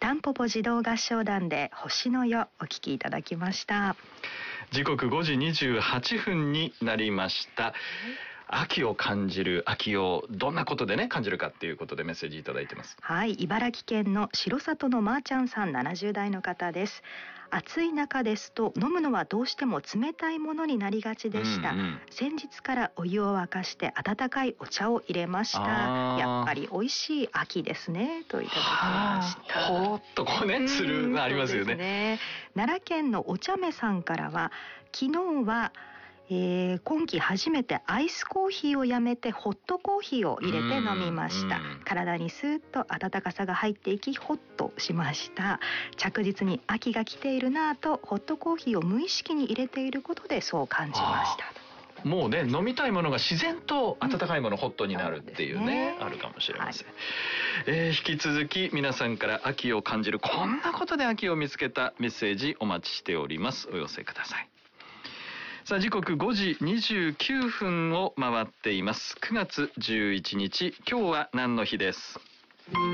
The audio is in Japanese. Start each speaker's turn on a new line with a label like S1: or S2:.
S1: タンポポ児童合唱団で星の夜お聴きいただきました。
S2: 時刻5時28分になりました。秋を感じる秋をどんなことでね感じるかっていうことでメッセージいただいてます。
S1: はい、茨城県の城里のまーちゃんさん、70代の方です。暑い中ですと飲むのはどうしても冷たいものになりがちでした。先日からお湯を沸かして温かいお茶を入れました。やっぱり美味しい秋ですねといただきました。
S2: ほーっとこうねするのありますよね。
S1: 奈良県のお茶目さんからは、昨日は今季初めてアイスコーヒーをやめてホットコーヒーを入れて飲みました。体にスーッと温かさが入っていきホッとしました。着実に秋が来ているなぁとホットコーヒーを無意識に入れていることでそう感じました。
S2: もうね飲みたいものが自然と温かいもの、ホットになるっていうね、あるかもしれません。引き続き皆さんから秋を感じるこんなことで秋を見つけたメッセージお待ちしております。お寄せください。さあ時刻5時29分を回っています。9月11日、今日は何の日です？